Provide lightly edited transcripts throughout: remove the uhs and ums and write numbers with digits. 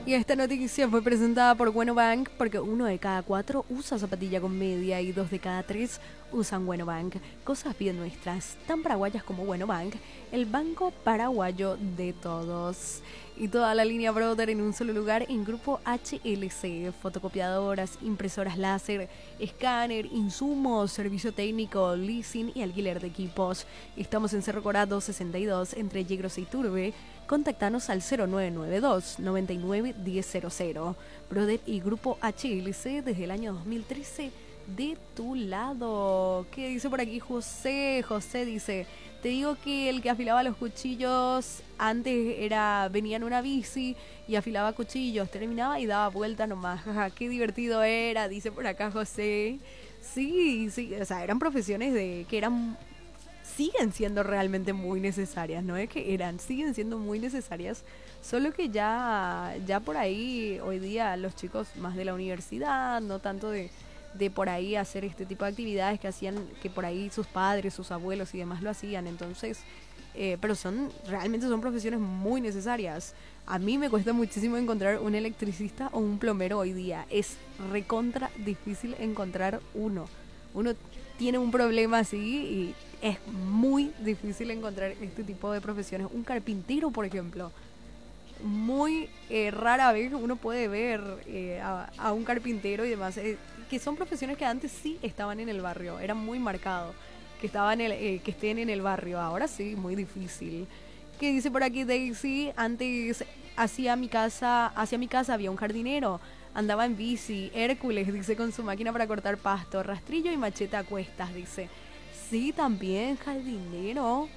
Y esta noticia fue presentada por Bueno Bank porque 1 de cada 4 usa zapatilla con media y 2 de cada 3 usan Bueno Bank. Cosas bien nuestras, tan paraguayas como Bueno Bank, el banco paraguayo de todos. Y toda la línea Brother en un solo lugar en Grupo HLC. Fotocopiadoras, impresoras láser, escáner, insumos, servicio técnico, leasing y alquiler de equipos. Estamos en Cerro Corá 262 entre Yegros y Turbe. Contactanos al 0992 99 1000. Brother y Grupo HLC desde el año 2013 de tu lado. ¿Qué dice por aquí José? José dice: te digo que el que afilaba los cuchillos antes venía en una bici y afilaba cuchillos, terminaba y daba vueltas nomás. Jaja, qué divertido era, dice por acá José. Sí, sí, o sea, eran profesiones que siguen siendo realmente muy necesarias, no es que siguen siendo muy necesarias, solo que ya por ahí hoy día los chicos más de la universidad, no tanto de por ahí hacer este tipo de actividades que por ahí sus padres, sus abuelos y demás lo hacían, entonces, pero realmente son profesiones muy necesarias. A mí me cuesta muchísimo encontrar un electricista o un plomero hoy día, es recontra difícil encontrar uno tiene un problema así y es muy difícil encontrar este tipo de profesiones. Un carpintero, por ejemplo, muy rara vez uno puede ver a un carpintero y demás, que son profesiones que antes sí estaban en el barrio, era muy marcado que estén en el barrio, ahora sí, muy difícil. ¿Qué dice por aquí Daisy? Antes hacia mi casa había un jardinero, andaba en bici, Hércules, dice, con su máquina para cortar pasto, rastrillo y machete a cuestas, dice. Sí, también jardinero,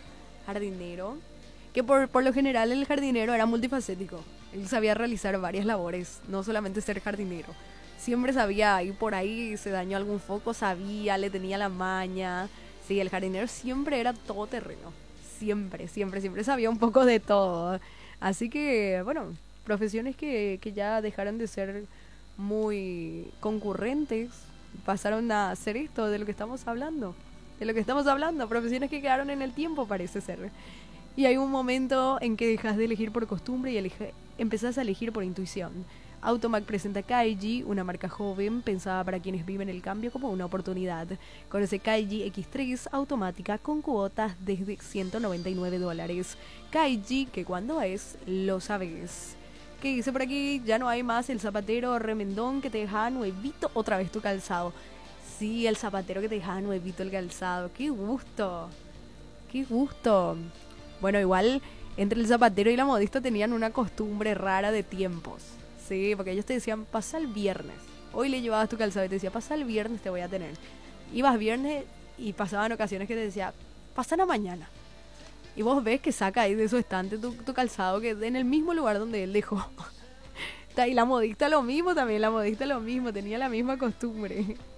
que por lo general el jardinero era multifacético, él sabía realizar varias labores, no solamente ser jardinero. Siempre sabía, y por ahí se dañó algún foco, le tenía la maña. Sí, el jardinero siempre era todoterreno. Siempre sabía un poco de todo. Así que, bueno, profesiones que ya dejaron de ser muy concurrentes, pasaron a ser esto de lo que estamos hablando. Profesiones que quedaron en el tiempo, parece ser. Y hay un momento en que dejas de elegir por costumbre y empezás a elegir por intuición. Automac presenta Kaiji, una marca joven pensada para quienes viven el cambio como una oportunidad. Conoce Kaiji X3 automática con cuotas desde $199. Kaiji, que cuando lo sabes. ¿Qué dice por aquí? Ya no hay más el zapatero remendón que te dejaba nuevito otra vez tu calzado. Sí, el zapatero que te dejaba nuevito el calzado. ¡Qué gusto! ¡Qué gusto! Bueno, igual entre el zapatero y la modista tenían una costumbre rara de tiempos. Sí, porque ellos te decían, pasa el viernes. Hoy le llevabas tu calzado y te decía, pasa el viernes, te voy a tener. Ibas viernes y pasaban ocasiones que te decía, pasa la mañana. Y vos ves que saca ahí de su estante tu calzado que en el mismo lugar donde él dejó. Y la modista lo mismo también, tenía la misma costumbre.